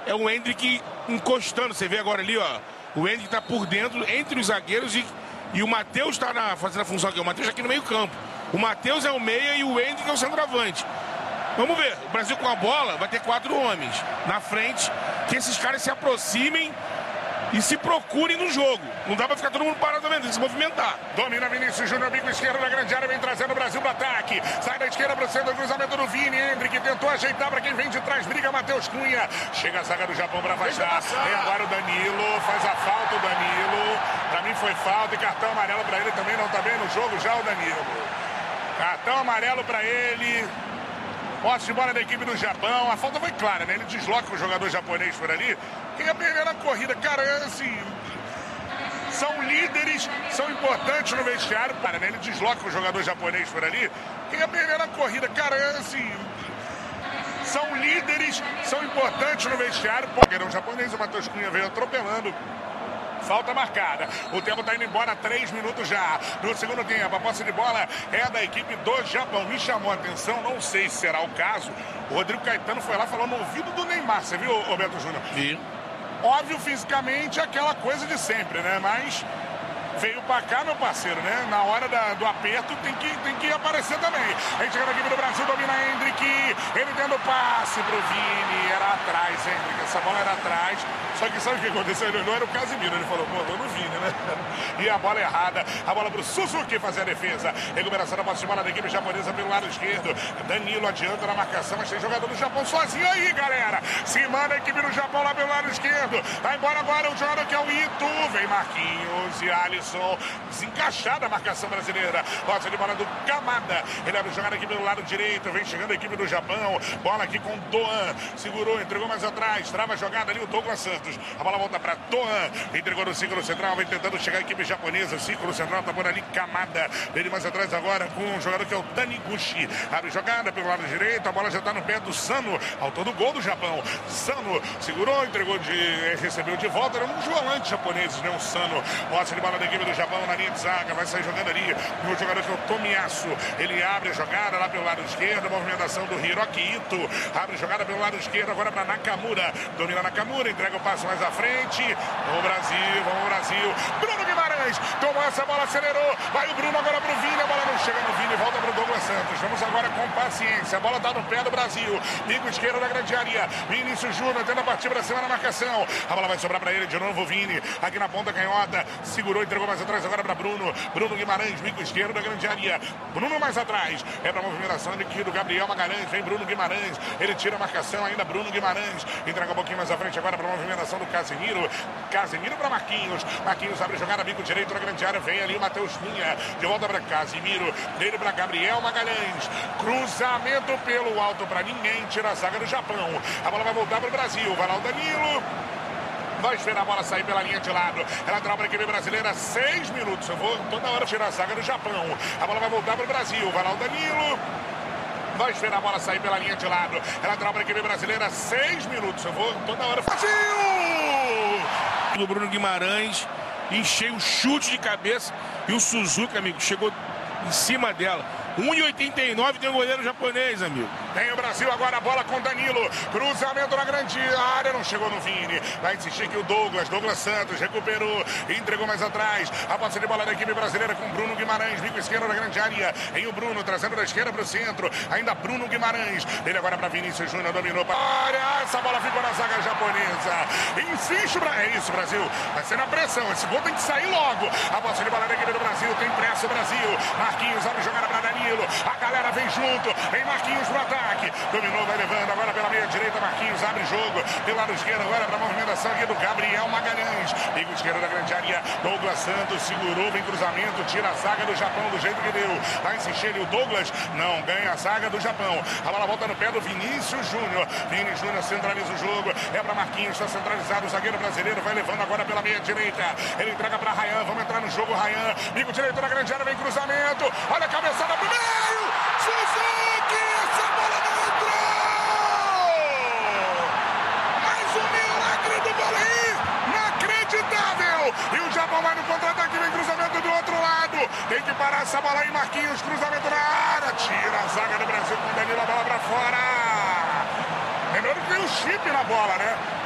é o Endrick encostando. Você vê agora ali, ó. O Endrick tá por dentro, entre os zagueiros e o Matheus tá fazendo a função aqui. O Matheus aqui no meio campo. O Matheus é o meia e o Endrick é o centroavante. Vamos ver. O Brasil com a bola vai ter 4 homens na frente. Que esses caras se aproximem e se procurem no jogo. Não dá pra ficar todo mundo parado também, tem que se movimentar. Domina Vinícius Júnior, bico esquerdo da grande área, vem trazendo o Brasil pro ataque. Sai da esquerda pro centro, cruzamento do Vini. Endrick tentou ajeitar pra quem vem de trás, briga Matheus Cunha. Chega a zaga do Japão pra afastar. E agora o Danilo, faz a falta o Danilo. Pra mim foi falta e cartão amarelo pra ele também, não tá bem no jogo já o Danilo. Cartão amarelo pra ele. Posse de bola da equipe do Japão. A falta foi clara, né? Ele desloca o jogador japonês por ali. Quem ia perder na corrida, cara, assim... São líderes, são importantes no vestiário. Para, né? Ele desloca o jogador japonês por ali. Quem ia perder na corrida, cara, assim... São líderes, são importantes no vestiário. O japonês, o Matheus Cunha veio atropelando. Falta marcada. O tempo está indo embora, 3 minutos já. No segundo tempo, a posse de bola é da equipe do Japão. Me chamou a atenção, não sei se será o caso. O Rodrigo Caetano foi lá e falou no ouvido do Neymar. Você viu, Roberto Júnior? Vi. Óbvio, fisicamente, aquela coisa de sempre, né? Mas veio pra cá, meu parceiro, né? Na hora do aperto tem que aparecer também. A gente chega na equipe do Brasil, domina Endrick. Ele dando passe pro Vini. Era atrás, Endrick. Essa bola era atrás. Só que sabe o que aconteceu? Ele olhou, era o Casimiro. Ele falou, pô, tô no Vini, né? E a bola errada. A bola pro Suzuki fazer a defesa. Recuperação da posse de bola da equipe japonesa pelo lado esquerdo. Danilo adianta na marcação, mas tem jogador do Japão sozinho aí, galera. Se manda a equipe do Japão lá pelo lado esquerdo. Vai embora agora o jogador que é o Ito. Vem Marquinhos e Alisson. Desencaixada a marcação brasileira. Posse de bola do Kamada. Ele abre jogada aqui pelo lado direito. Vem chegando a equipe do Japão. Bola aqui com Doan. Segurou, entregou mais atrás. Trava a jogada ali o Douglas Santos. A bola volta para Doan. Entregou no círculo central. Vem tentando chegar a equipe japonesa. Círculo central tá por ali Kamada. Ele mais atrás agora com um jogador que é o Taniguchi. Abre jogada pelo lado direito. A bola já tá no pé do Sano. Autor do gol do Japão. Sano segurou, entregou recebeu de volta. Era um dos volantes japoneses, né? O Sano. Posse de bola da equipe do Japão na linha de zaga. Vai sair jogando ali o jogador que é o Tomiyasu. Ele abre a jogada lá pelo lado esquerdo. Movimentação do Hiroki Ito. Abre jogada pelo lado esquerdo agora para Nakamura. Domina Nakamura. Entrega o passo mais à frente. Vamos Brasil. Bruno Guimarães tomou essa bola, acelerou. Vai o Bruno agora pro Vini. A bola não chega no Vini. Volta pro Douglas Santos. Vamos agora com paciência. A bola tá no pé do Brasil. Bico esquerdo da grande área. Vinícius Júnior tenta partir pra cima na marcação. A bola vai sobrar para ele de novo. O Vini aqui na ponta canhota. Segurou, entregou mais atrás agora para Bruno. Bruno Guimarães, bico esquerdo da grande área. Bruno mais atrás. É para movimentação aqui do Gabriel Magalhães. Vem Bruno Guimarães. Ele tira a marcação ainda. Bruno Guimarães. Entrega um pouquinho mais à frente agora para movimentação do Casemiro. Casemiro para Marquinhos. Marquinhos abre jogada, bico direito da grande área. Vem ali o Matheus Cunha. De volta para Casemiro. Dele para Gabriel Magalhães. Cruzamento pelo alto para ninguém. Tira a zaga do Japão. A bola vai voltar para o Brasil. Vai lá o Danilo. Vai esperar a bola sair pela linha de lado. É lateral para a equipe brasileira. 6 minutos. Eu vou toda hora tirar a zaga do Japão. A bola vai voltar para o Brasil. Vai lá o Danilo. Vai esperar a bola sair pela linha de lado. É lateral para a equipe brasileira. 6 minutos. Eu vou toda hora. Brasil! Do Bruno Guimarães. Encheu o chute de cabeça. E o Suzuki, amigo, chegou em cima dela. 1,89 tem o goleiro japonês, amigo. Tem o Brasil agora, a bola com Danilo. Cruzamento na grande área, não chegou no Vini. Vai insistir aqui o Douglas Santos recuperou, entregou mais atrás. A posse de bola da equipe brasileira com Bruno Guimarães, bico esquerdo da grande área. Em o Bruno, trazendo da esquerda para o centro. Ainda Bruno Guimarães. Ele agora para Vinícius Júnior, dominou para a área. Essa bola ficou na zaga japonesa. Insiste, é isso, Brasil. Vai ser na pressão, esse gol tem que sair logo. A posse de bola da equipe do Brasil, tem pressa o Brasil. Marquinhos abre jogada para Danilo. A galera vem junto, vem Marquinhos pro ataque. Dominou, vai levando agora pela meia direita. Marquinhos abre jogo pelo lado esquerdo agora para a movimentação aqui do Gabriel Magalhães. Bico esquerdo da grande área. Douglas Santos segurou, vem cruzamento, tira a zaga do Japão do jeito que deu. Vai insistir ali o Douglas, não ganha a zaga do Japão. A bola volta no pé do Vinícius Júnior. Vini Júnior centraliza o jogo. É para Marquinhos, está centralizado o zagueiro brasileiro. Vai levando agora pela meia direita. Ele entrega para Rayan, vamos entrar no jogo. Rayan, bico direito da grande área, vem cruzamento. Olha a cabeçada pro meio. Suzuki, essa bola não entrou! Mais um milagre do Bolinho, inacreditável! E o Japão vai no contra-ataque, vem cruzamento do outro lado. Tem que parar essa bola aí, Marquinhos, cruzamento na área. Tira a zaga do Brasil com o Danilo, a bola pra fora. Lembrando que tem um chip na bola, né?